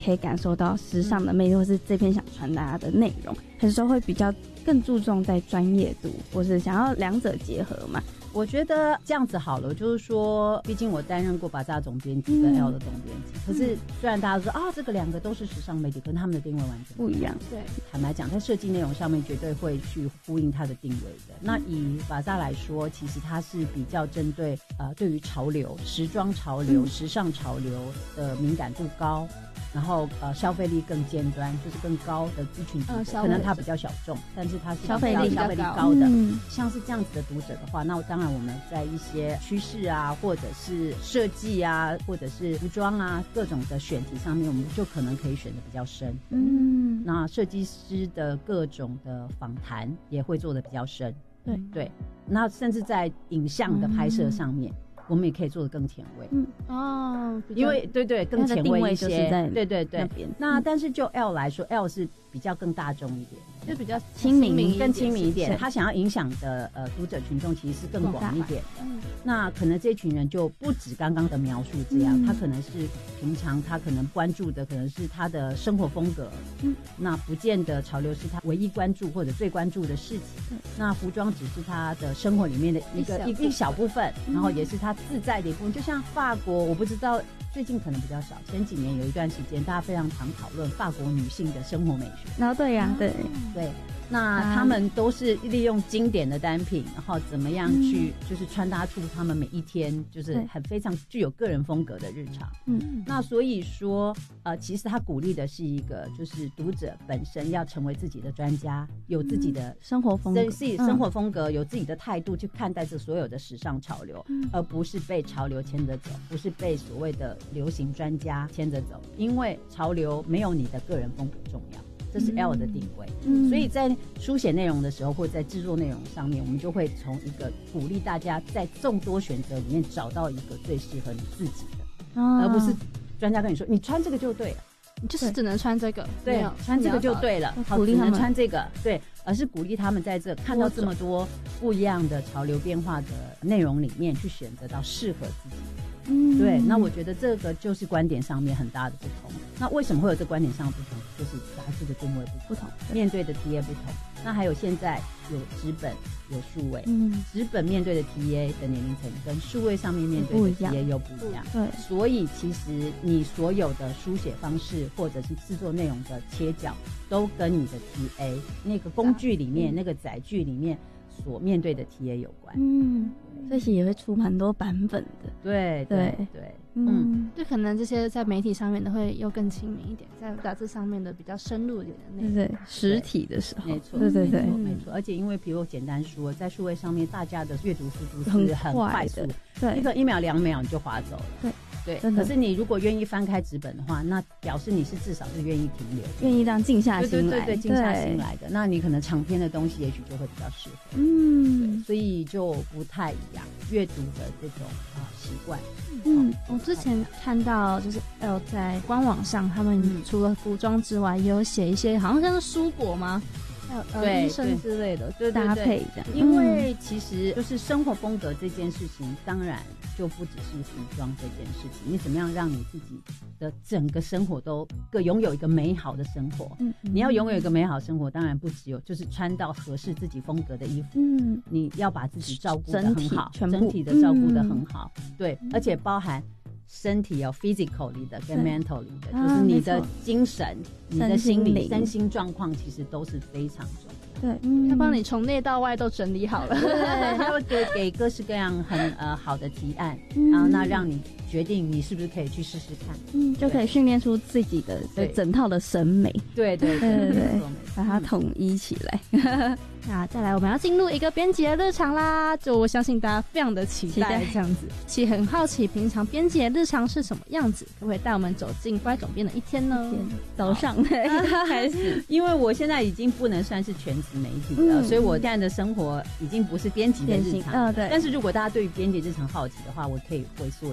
可以感受到时尚的魅力，或是这篇想传达的内容，还是说会比较更注重在专业度，或是想要两者结合嘛？ 我觉得这样子好了，就是说，毕竟我担任过BAZAAR总编辑跟 L 的总编辑，可是虽然大家说这个两个都是时尚媒体，可是他们的定位完全不一样。 对，坦白讲，在设计内容上面绝对会去呼应它的定位的。那以BAZAAR来说，其实它是比较针对对于潮流、时装潮流、时尚潮流的敏感度高。然后消费力更尖端，就是更高的一群读者，可能它比较小众，但是它是消费力高的。像是这样子的读者的话，那当然我们在一些趋势啊，或者是设计啊，或者是服装啊，各种的选题上面，我们就可能可以选得比较深。那设计师的各种的访谈也会做得比较深。对，那甚至在影像的拍摄上面。我们也可以做得更前卫，因为对更前卫一些，对，那但是就 L 来说 ，L 是比较更大众一点， 就比较亲民更亲民一点。他想要影响的读者群众其实是更广一点的。那可能这群人就不止刚刚的描述这样，他可能是平常他可能关注的可能是他的生活风格，那不见得潮流是他唯一关注或者最关注的事情。那服装只是他的生活里面的一小部分，然后也是他自在的一部分。就像法国，我不知道最近可能比较少，前几年有一段时间大家非常常讨论法国女性的生活美学。 对呀，对， 那他们都是利用经典的单品，然后怎么样去就是穿搭出他们每一天就是非常具有个人风格的日常。那所以说其实他鼓励的是一个就是读者本身要成为自己的专家，有自己的生活风格， 自己生活风格，有自己的态度去看待这所有的时尚潮流，而不是被潮流牵着走，不是被所谓的流行专家牵着走，因为潮流没有你的个人风格重要。这是 L 的定位，所以在书写内容的时候，或者在制作内容上面，我们就会从一个鼓励大家在众多选择里面找到一个最适合你自己的，而不是专家跟你说你穿这个就对了， 你就是只能穿这个， 对，穿这个就对了， 鼓励他们穿这个，对，而是鼓励他们在这看到这么多不一样的潮流变化的内容里面去选择到适合自己的。对，那我觉得这个就是观点上面很大的不同。那为什么会有这观点上的不同？就是杂志的定位不同，面对的 TA 不同。那还有现在有纸本有数位，纸本面对的 TA 的年龄层跟数位上面面对的 TA 又不一样。对，所以其实你所有的书写方式或者是制作内容的切角，都跟你的 TA 那个工具里面、那个载具里面所面对的 TA 有关。 这些也会出蛮多版本的。 对， 就可能这些在媒体上面的会又更亲民一点，在杂志上面的比较深入一点的内容。 对，实体的时候， 没错，没错。而且因为比如简单书，在数位上面，大家的阅读速度是很快速的，对，一个1秒2秒你就滑走了。对，可是你如果愿意翻开纸本的话，那表示你是至少是愿意停留， 愿意让静下心来， 对，静下心来的。那你可能长篇的东西也许就会比较适合。对，所以就不太一样阅读的这种习惯。 我之前看到就是在官网上，他们除了服装之外，也有写一些好像是蔬果吗？医生之类的， 对搭配的。 因为其实就是生活风格这件事情，当然就不只是服装这件事情。你怎么样让你自己的整个生活都拥有一个美好的生活？你要拥有一个美好的生活，当然不只有就是穿到合适自己风格的衣服。你要把自己照顾得很好，整体的照顾得很好。对，而且包含身体physically 的跟 mentally 的，就是你的精神、你的心理、身心状况，其实都是非常重要。 对，他帮你从内到外都整理好了， 对，他会给各式各样很好的提案，然后那让你决定你是不是可以去试试看， 就可以训练出自己的整套的审美， 对， 把它统一起来。 那再来，我们要进入一个编辑的日常啦，就我相信大家非常的期待这样子，其实很好奇平常编辑的日常是什么样子，可不可以带我们走进乖总编的一天呢？ 早上开始， 因为我现在已经不能算是全职媒体了，所以我现在的生活已经不是编辑的日常。对。但是如果大家对于编辑日常好奇的话，我可以回溯一下。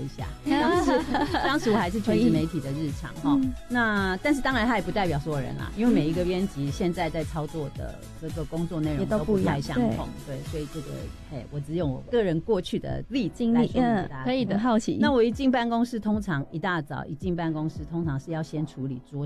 当时我还是全职媒体的日常哈。那但是当然它也不代表所有人啦，因为每一个编辑现在在操作的这个工作内容都不太相同，对，所以这个我只用我个人过去的例子来说明给大家。 可以的，好奇。 那我一进办公室，通常一大早一进办公室，通常是要先处理桌